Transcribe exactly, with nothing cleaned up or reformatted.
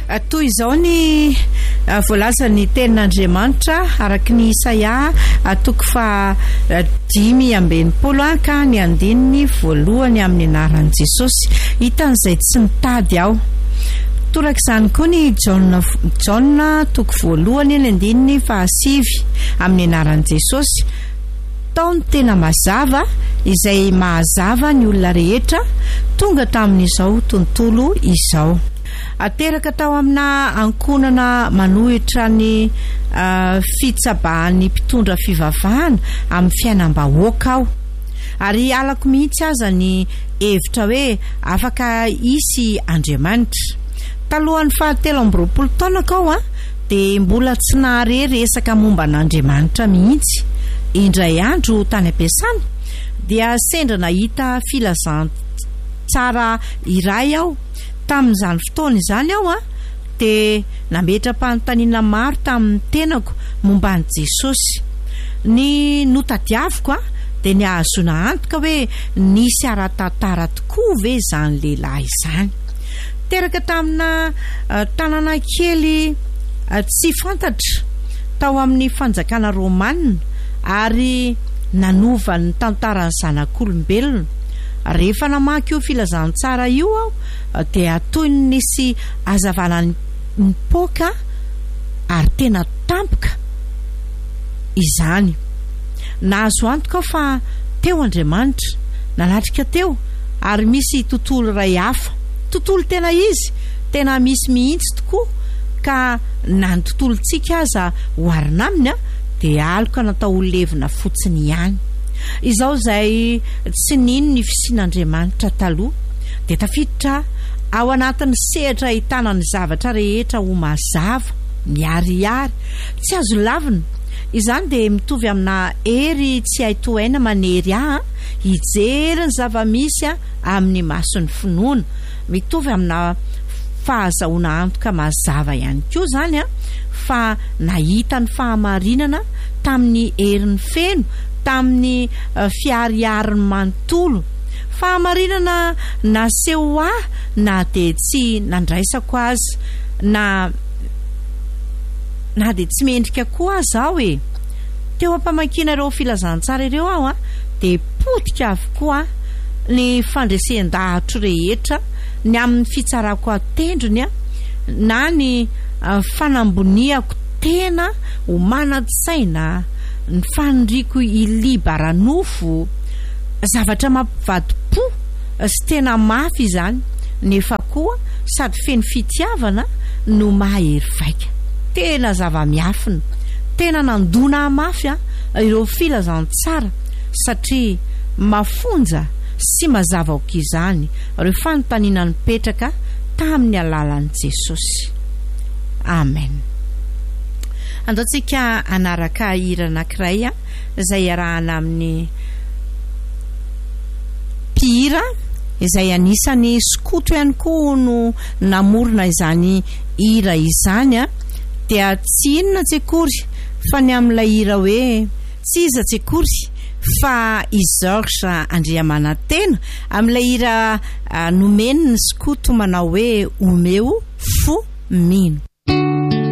Toy izao ny voalaza ny tenin'Andriamanitra araky ny Isaia toko fa dimy ambin'ny polo ka ny andininy voalohany amin'ny anaran'i Jesosy hitan'izay tsy mitady aho. Toraka izany koa ny John John toko voalohany ny andininy fahasivy amin'ny anaran'i Jesosy. Taony tena mazava izay mahazava ny olona rehetra tonga tamin'izao tontolo izao. Ateraka tao amina ankonana manohitra ny uh, fitsabahan'ny mpitondra fivavahana amin'ny fiainam-bahoaka aho. Ary alako mihitsy aza ny hevitra hoe afaka isy Andriamanitra. Talohan'ny fahatelo amby roapolo taona kao a dia mbola tsy nahare resaka momba n'Andriamanitra mihitsy. Indray andro tany am-piasana dia sendra nahita filazantsara iray aho. Tamin'izany fotoana izany aho a dia nametra-panontaniana maro tamin'ny tenako momba an'i Jesosy. Ny notadiaviko a dia ny ahazona antoka hoe nisy ara-tantara tokoa ve izany lehilahy izany. Teraka tamina uh, tanàna kely uh, tsy fantatra tao amin'ny fanjakana Romanina ary nanova ny tantaran'ny zanak'olombelona. Rehefa namaky io filazantsara io aho dia toy ny nisy hazavana ny poka ary tena tampoka izany. Nahazo antoka fa teo Andriamanitra nanatrika teo ary misy tontolo iray hafa. Tontolo tena izy tena misy mihitsy tokoa ka na ny tontolontsika aza hoarina aminy a dia aloka natao levina fotsiny ihany. Izao zay tsy nino ny fisian'Andriamanitra taloha dia tafiditra ao anatin'ny sehatra ahitana ny zavatra rehetra ho mazava miarihary tsy azo lavina. Izany dia mitovy amina hery tsy haitohaina manery ahy hijery ny zava-misy amin'ny mason'ny finoana. Mitovy amina fahazahoana antoka mazava ihany koa zany a fa nahita ny fahamarinana tamin'ny herin'ny feno tamin'ny uh, fiariarin'ny manontolo. Fahamarinana naseho ahy na dia tsy nandraisako azy na na dia tsy mendrika koa azy aho e. Teo ampamakina ireo filazantsara ireo aho a dia potika avokoa ny fandresен-dahatra rehetra ny amin'ny fitsarako atendrony a na ny uh, fanamboniako tena ho manatsaina ny fanondriko ilibaranofo zavatra mampivadi-po sy tena mafy izany nefa koa sady feno fitiavana no mahery vaika. Tena zava-miafina, tena nandona mafy a ireo filazantsara satria mafonja sy mazava aoka izany ireo fanontaniana nipetraka tamin'ny alalan'i Jesosy. Amen. Andaontsika anaraka hira anankiray izay arahana amin'ny mpihira izay anisany skoto ihany koa no namorona izany hira izany a dia tsy inona tsekory fa ny amin'ilay hira hoe tsy iza tsekory fa i George Andriamanantena amin'ilay hira uh, nomeny ny skoto manao hoe omeo fo mino.